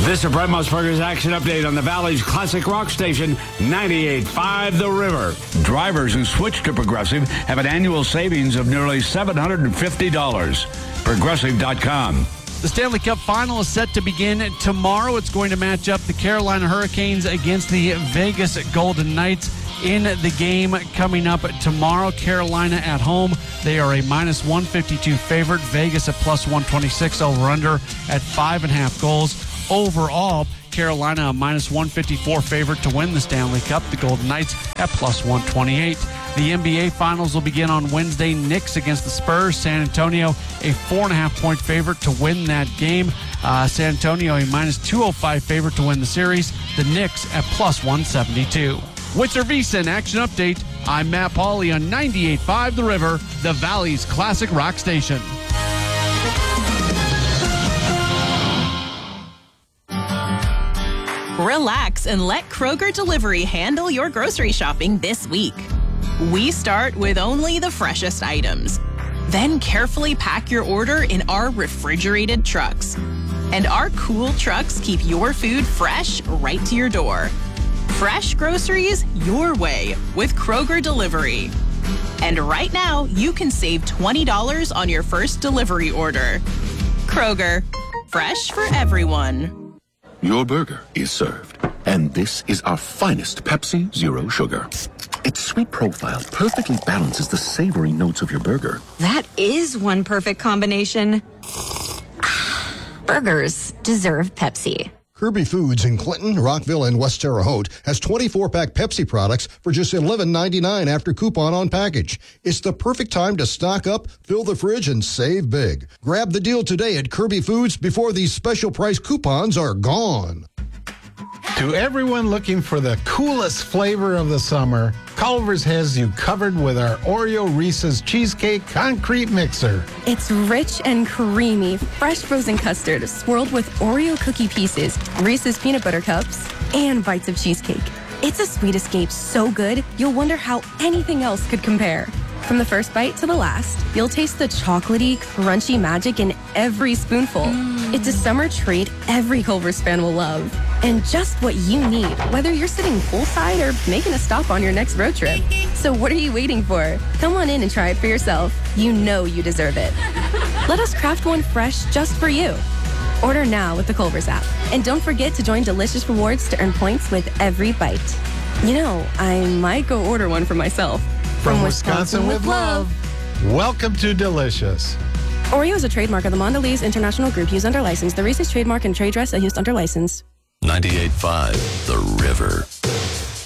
This is Brett Musburger's Action Update on the Valley's classic rock station, 98.5 The River. Drivers who switch to Progressive have an annual savings of nearly $750. Progressive.com. The Stanley Cup Final is set to begin tomorrow. It's going to match up the Carolina Hurricanes against the Vegas Golden Knights in the game coming up tomorrow. Carolina at home. They are a minus 152 favorite. Vegas at plus 126, over-under at 5.5 goals. Overall, Carolina a minus 154 favorite to win the Stanley Cup. The Golden Knights at plus 128. The NBA Finals will begin on Wednesday. Knicks against the Spurs. San Antonio a 4.5-point favorite to win that game. San Antonio a minus 205 favorite to win the series. The Knicks at plus 172. With your VSiN Action Update, I'm Matt Pauley on 98.5 The River, the Valley's classic rock station. Relax and let Kroger Delivery handle your grocery shopping this week. We start with only the freshest items. Then carefully pack your order in our refrigerated trucks. And our cool trucks keep your food fresh right to your door. Fresh groceries your way with Kroger Delivery. And right now, you can save $20 on your first delivery order. Kroger, fresh for everyone. Your burger is served. And this is our finest Pepsi Zero Sugar. Its sweet profile perfectly balances the savory notes of your burger. That is one perfect combination. Burgers deserve Pepsi. Kirby Foods in Clinton, Rockville, and West Terre Haute has 24-pack Pepsi products for just $11.99 after coupon on package. It's the perfect time to stock up, fill the fridge, and save big. Grab the deal today at Kirby Foods before these special price coupons are gone. To everyone looking for the coolest flavor of the summer, Culver's has you covered with our Oreo Reese's Cheesecake Concrete Mixer. It's rich and creamy, fresh frozen custard swirled with Oreo cookie pieces, Reese's peanut butter cups, and bites of cheesecake. It's a sweet escape so good, you'll wonder how anything else could compare. From the first bite to the last, you'll taste the chocolatey, crunchy magic in every spoonful. It's a summer treat every Culver's fan will love. And just what you need, whether you're sitting poolside or making a stop on your next road trip. So what are you waiting for? Come on in and try it for yourself. You know you deserve it. Let us craft one fresh just for you. Order now with the Culver's app. And don't forget to join Delicious Rewards to earn points with every bite. You know, I might go order one for myself. From Wisconsin with love. Welcome to Delicious. Oreo is a trademark of the Mondelez International Group used under license. The Reese's trademark and trade dress are used under license. 98.5 The River.